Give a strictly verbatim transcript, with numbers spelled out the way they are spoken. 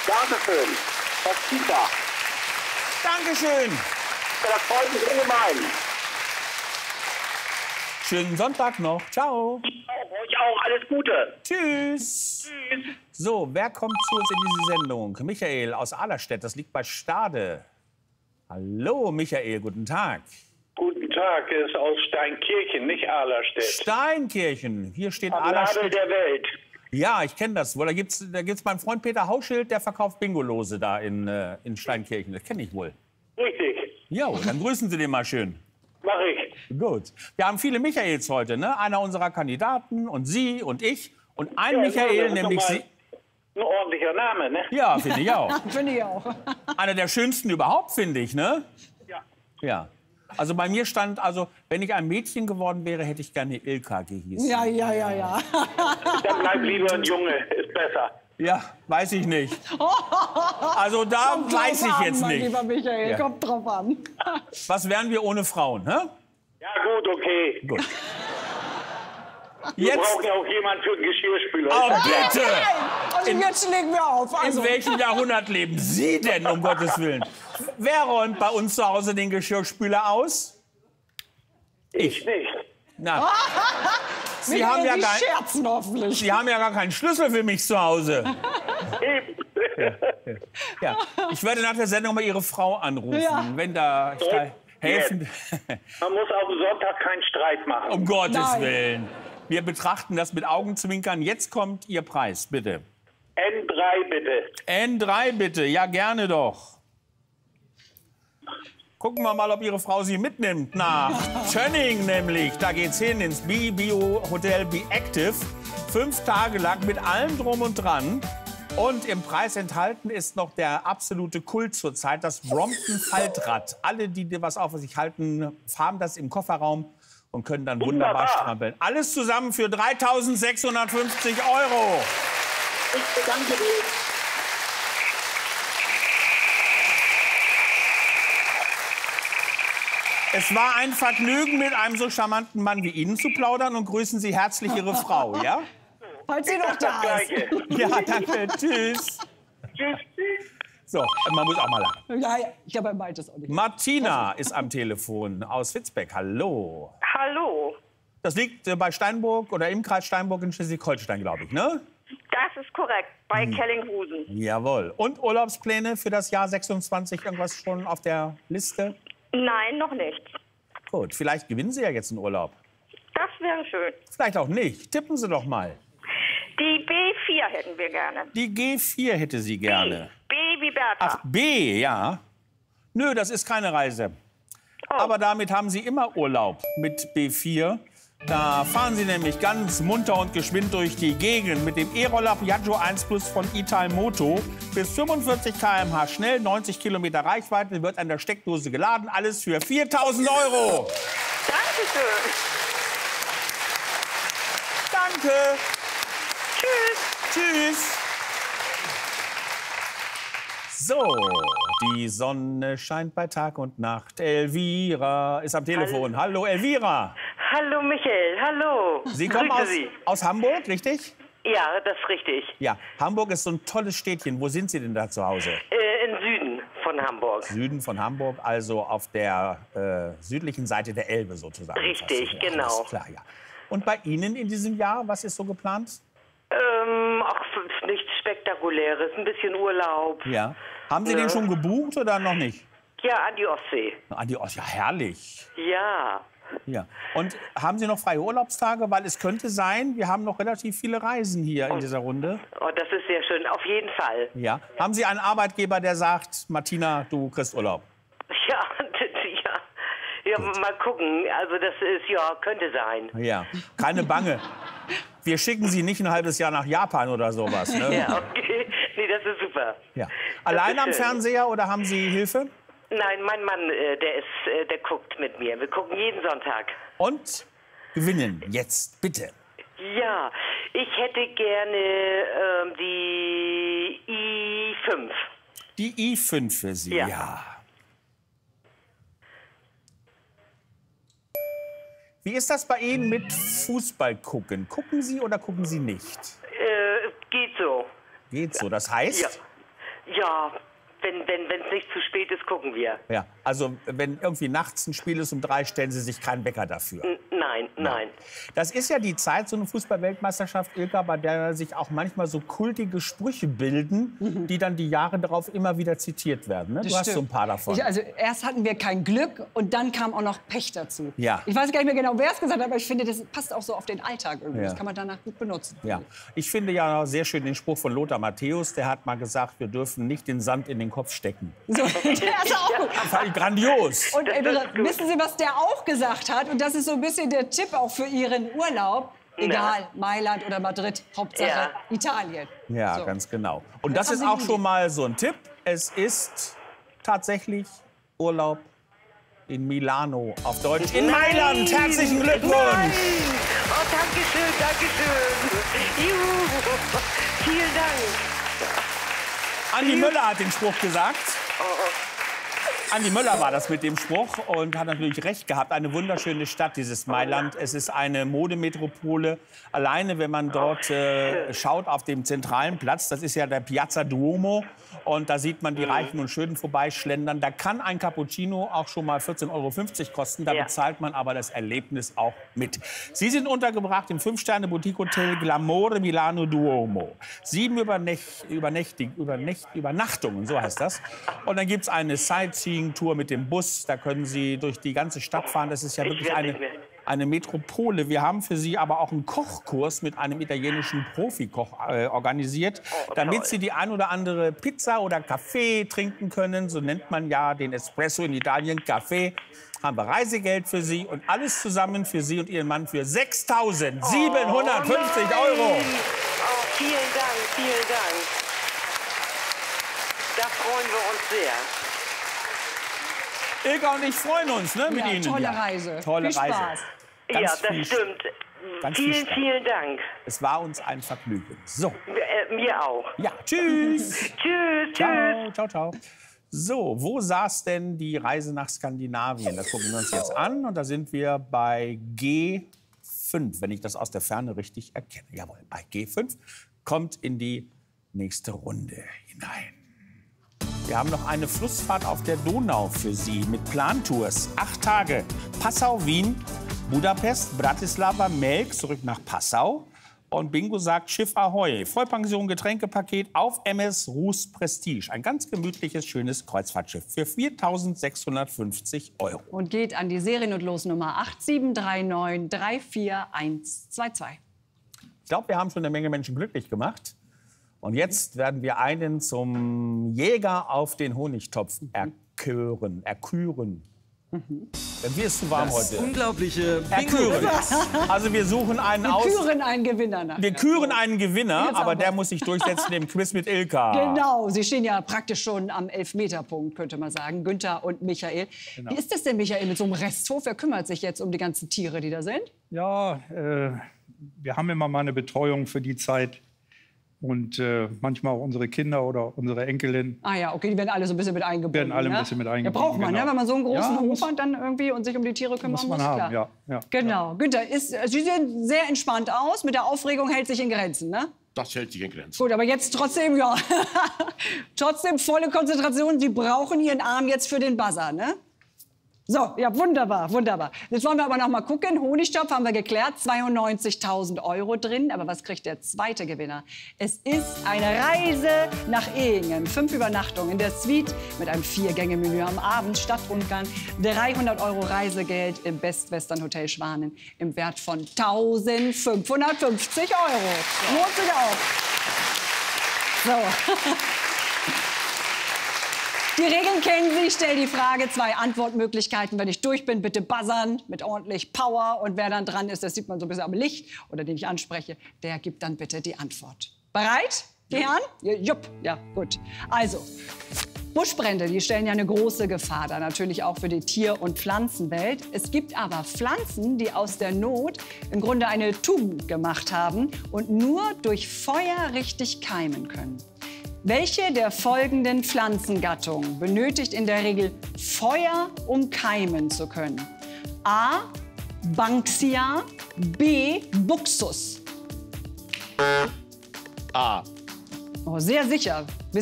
Dankeschön. Das Kita. Dankeschön. Das freut mich ungemein. Schönen Sonntag noch. Ciao. Euch auch. Alles Gute. Tschüss. Tschüss. So, wer kommt zu uns in diese Sendung? Michael aus Ahlerstedt, das liegt bei Stade. Hallo, Michael, guten Tag. Guten Tag, er ist aus Steinkirchen, nicht Ahlerstedt. Steinkirchen, hier steht Am Nadel Ahlerstedt. der Welt. Ja, ich kenne das wohl. Da gibt es da gibt's meinen Freund Peter Hauschild, der verkauft Bingolose da in, äh, in Steinkirchen. Das kenne ich wohl. Richtig, Jo, dann grüßen Sie den mal schön. mach ich. Gut. Wir haben viele Michaels heute, ne? Einer unserer Kandidaten und Sie und ich. Und ein Ja, Michael, das ist nämlich doch mal Sie. Ein ordentlicher Name, ne? Ja, finde ich auch. Finde ich auch. Einer der schönsten überhaupt, finde ich, ne? Ja. Ja. Also bei mir stand, also wenn ich ein Mädchen geworden wäre, hätte ich gerne Ilka gehießen. Ja, ja, ja, ja. Dann bleib lieber ein Junge, ist besser. Ja, weiß ich nicht. Also da Kommt weiß drauf ich an, jetzt mein nicht. lieber Michael, Ja. kommt drauf an. Was wären wir ohne Frauen, hä? Ja gut, okay. Gut. Wir Jetzt, brauchen ja auch jemanden für den Geschirrspüler. oh Ist ja klar. bitte! Also In- jetzt legen wir auf. Also. In welchem Jahrhundert leben Sie denn, um Gottes Willen? Wer räumt bei uns zu Hause den Geschirrspüler aus? Ich nicht. Na, Sie Michael, haben ja Sie gar, scherzen hoffentlich. Sie haben ja gar keinen Schlüssel für mich zu Hause. Eben. Ja. Ich werde nach der Sendung mal Ihre Frau anrufen, Ja. wenn da ich da helfen. Man muss auf den Sonntag keinen Streit machen. Um Gottes Nein. Willen. Wir betrachten das mit Augenzwinkern. Jetzt kommt Ihr Preis, bitte. N drei bitte. N drei bitte. Ja, gerne doch. Gucken wir mal, ob Ihre Frau Sie mitnimmt nach Tönning nämlich. Da geht's hin ins B-Bio Hotel Be Active. Fünf Tage lang mit allem drum und dran. Und im Preis enthalten ist noch der absolute Kult zurzeit, das Brompton Faltrad. Alle, die was auf sich halten, haben das im Kofferraum und können dann wunderbar Wunderbar. strampeln. Alles zusammen für dreitausendsechshundertfünfzig Euro. Ich bedanke mich. Es war ein Vergnügen, mit einem so charmanten Mann wie Ihnen zu plaudern, und grüßen Sie herzlich Ihre Frau, ja? Falls sie noch Das da ist. Gleiche. Ja, danke. Tschüss. Tschüss. So, man muss auch mal lachen. Ja, ja, ich glaube, er meint es auch nicht. Martina ist am Telefon aus Witzbeck. Hallo. Hallo, Das liegt äh, bei Steinburg oder im Kreis Steinburg in Schleswig-Holstein, glaube ich, ne? das ist korrekt, bei Hm. Kellinghusen. Jawohl. Und Urlaubspläne für das Jahr sechsundzwanzig, irgendwas schon auf der Liste? Nein, noch nicht. Gut, vielleicht gewinnen Sie ja jetzt einen Urlaub. Das wäre schön. Vielleicht auch nicht. Tippen Sie doch mal. Die B vier hätten wir gerne. Die G vier hätte sie gerne. B wie Bertha. Ach, B, ja. Nö, das ist keine Reise. Oh. Aber damit haben Sie immer Urlaub mit B vier. Da fahren Sie nämlich ganz munter und geschwind durch die Gegend mit dem E-Roller Piaggio eins Plus von Italmoto. Bis fünfundvierzig Kilometer pro Stunde schnell, neunzig Kilometer Reichweite, wird an der Steckdose geladen. Alles für viertausend Euro. Dankeschön. Danke. Tschüss. Tschüss. So, die Sonne scheint bei Tag und Nacht. Elvira ist am Telefon. Hallo, Elvira. Hallo Michael, hallo. Sie kommen Grüße aus, Sie. aus Hamburg, richtig? Ja, das ist richtig. Ja, Hamburg ist so ein tolles Städtchen. Wo sind Sie denn da zu Hause? Äh, Im Süden von Hamburg. Süden von Hamburg, also auf der äh, südlichen Seite der Elbe sozusagen. Richtig, Ja, genau. alles klar, ja. Und bei Ihnen in diesem Jahr, was ist so geplant? Ähm, ach, nichts Spektakuläres, ein bisschen Urlaub. Ja. Haben Sie Ja. den schon gebucht oder noch nicht? Ja, an die Ostsee. An die Ost, ja, herrlich. Ja. Ja. Und haben Sie noch freie Urlaubstage? Weil es könnte sein, wir haben noch relativ viele Reisen hier in dieser Runde. Oh, das ist sehr schön, auf jeden Fall. Ja. Haben Sie einen Arbeitgeber, der sagt, Martina, du kriegst Urlaub? Ja, ja. Ja, mal gucken. Also das ist, ja, könnte sein. Ja. Keine Bange. Wir schicken Sie nicht ein halbes Jahr nach Japan oder sowas. Ne? Ja, okay. Nee, das ist super. Ja. Allein ist am schön. Fernseher oder haben Sie Hilfe? Nein, mein Mann, äh, der ist, äh, der guckt mit mir. Wir gucken jeden Sonntag. Und gewinnen jetzt, bitte. Ja, ich hätte gerne ähm, die I fünf. Die I fünf für Sie, ja. Ja. Wie ist das bei Ihnen mit Fußball gucken? Gucken Sie oder gucken Sie nicht? Äh, geht so. Geht so. Das heißt, Ja. Ja, wenn es wenn, wenn's nicht zu spät ist, gucken wir. Ja, also wenn irgendwie nachts ein Spiel ist um drei, stellen Sie sich keinen Wecker dafür. N nein, nein. Das ist ja die Zeit, so eine Fußball-Weltmeisterschaft, Ilka, bei der sich auch manchmal so kultige Sprüche bilden, mhm. die dann die Jahre darauf immer wieder zitiert werden. Ne? Du Das hast stimmt. so ein paar davon. Ich, also erst hatten wir kein Glück und dann kam auch noch Pech dazu. Ja. Ich weiß gar nicht mehr genau, wer es gesagt hat, aber ich finde, das passt auch so auf den Alltag irgendwie. Ja. Das kann man danach gut benutzen. Ja. Ich finde ja sehr schön den Spruch von Lothar Matthäus. Der hat mal gesagt, wir dürfen nicht den Sand in den Kopf stecken. So, der ist auch gut. Das fand ich grandios. Und äh, Das ist gut. wissen Sie, was der auch gesagt hat? Und das ist so ein bisschen der Tipp auch für Ihren Urlaub. Egal, Mailand oder Madrid, Hauptsache Ja. Italien. Ja, So. ganz genau. Und das haben ist Sie auch nie. schon mal so ein Tipp. Es ist tatsächlich Urlaub in Milano, auf Deutsch in Mailand. Herzlichen Glückwunsch! Nein. Oh, danke schön, danke schön. Juhu. Vielen Dank. Andi Möller hat den Spruch gesagt. Andi Möller war das mit dem Spruch und hat natürlich recht gehabt. Eine wunderschöne Stadt, dieses Mailand. Es ist eine Modemetropole. Alleine, wenn man dort äh, schaut auf dem zentralen Platz, das ist ja der Piazza Duomo. Und da sieht man die Reichen und Schönen vorbeischlendern. Da kann ein Cappuccino auch schon mal vierzehn Euro fünfzig kosten. Da Ja. bezahlt man aber das Erlebnis auch mit. Sie sind untergebracht im Fünf-Sterne-Boutique-Hotel Glamore Milano Duomo. Sieben Übernächt, Übernächtig, Übernächt, Übernachtungen, so heißt das. Und dann gibt es eine Sightseeing-Tour mit dem Bus. Da können Sie durch die ganze Stadt fahren. Das ist ja Ich wirklich werd eine, nicht mehr. eine Metropole. Wir haben für Sie aber auch einen Kochkurs mit einem italienischen Profikoch äh, organisiert, Oh, damit toll. Sie die ein oder andere Pizza oder Kaffee trinken können. So nennt man ja den Espresso in Italien, Kaffee. Haben wir Reisegeld für Sie und alles zusammen für Sie und Ihren Mann für sechstausendsiebenhundertfünfzig Oh, Euro. nein. Oh, vielen Dank, vielen Dank. Da freuen wir uns sehr. Ilka und ich freuen uns ne, mit Ja, Ihnen. tolle ja. Reise. Tolle Viel Reise. Spaß. Ganz ja, das viel, stimmt. ganz viel vielen, Spaß. vielen Dank. Es war uns ein Vergnügen. So, Äh, mir auch. ja, tschüss. Tschüss, tschüss. Ciao, ciao, ciao. So, wo saß denn die Reise nach Skandinavien? Das gucken wir uns jetzt an. Und da sind wir bei G fünf, wenn ich das aus der Ferne richtig erkenne. Jawohl, bei G fünf kommt in die nächste Runde hinein. Wir haben noch eine Flussfahrt auf der Donau für Sie mit Plantours. Acht Tage. Passau, Wien, Budapest, Bratislava, Melk, zurück nach Passau. Und Bingo sagt Schiff Ahoi. Vollpension, Getränkepaket auf M S Ruß Prestige. Ein ganz gemütliches, schönes Kreuzfahrtschiff für viertausendsechshundertfünfzig Euro. Und geht an die Seriennotlosnummer acht sieben drei neun drei vier eins zwei zwei. Ich glaube, wir haben schon eine Menge Menschen glücklich gemacht. Und jetzt werden wir einen zum Jäger auf den Honigtopf erkören, erküren. Denn mir ist zu warm heute. Unglaubliche Erküren. Also wir suchen einen Wir aus. küren einen Gewinner nach. Wir küren einen Gewinner, Jetzt aber aber. der muss sich durchsetzen im Quiz mit Ilka. Genau, Sie stehen ja praktisch schon am Elfmeterpunkt, könnte man sagen. Günther und Michael. Wie ist das denn, Michael, mit so einem Resthof? Wer kümmert sich jetzt um die ganzen Tiere, die da sind? Ja, äh, wir haben immer mal eine Betreuung für die Zeit. Und äh, manchmal auch unsere Kinder oder unsere Enkelin. Ah ja, okay, die werden alle so ein bisschen mit eingebunden. Werden alle ein ne? bisschen mit Ja, eingebunden, braucht man, genau. ne? Wenn man so einen großen Ja, Hof muss- hat dann irgendwie und sich um die Tiere kümmern muss. Muss man haben, klar. ja, ja. Genau. Günther, ist, Sie sehen sehr entspannt aus. Mit der Aufregung hält sich in Grenzen, ne? Das hält sich in Grenzen. Gut, aber jetzt trotzdem, ja. trotzdem volle Konzentration. Sie brauchen Ihren Arm jetzt für den Buzzer, ne? So, ja, wunderbar, wunderbar. Jetzt wollen wir aber noch mal gucken. Honigtopf haben wir geklärt, zweiundneunzigtausend Euro drin. Aber was kriegt der zweite Gewinner? Es ist eine Reise nach Ehingen. Fünf Übernachtungen in der Suite mit einem Vier-Gänge-Menü am Abend, Stadtrundgang. dreihundert Euro Reisegeld im Best Western Hotel Schwanen im Wert von eintausendfünfhundertfünfzig Euro. Lohnt sich auch. So. Die Regeln kennen Sie. Ich stelle die Frage, zwei Antwortmöglichkeiten. Wenn ich durch bin, bitte buzzern mit ordentlich Power. Und wer dann dran ist, das sieht man so ein bisschen am Licht, oder den ich anspreche, der gibt dann bitte die Antwort. Bereit, die Herren? Ja, jupp, ja, gut. Also, Buschbrände, die stellen ja eine große Gefahr dar, natürlich auch für die Tier- und Pflanzenwelt. Es gibt aber Pflanzen, die aus der Not im Grunde eine Tugend gemacht haben und nur durch Feuer richtig keimen können. Welche der folgenden Pflanzengattungen benötigt in der Regel Feuer, um keimen zu können? A. Banksia, B. Buxus. A. Oh, sehr sicher. Wissen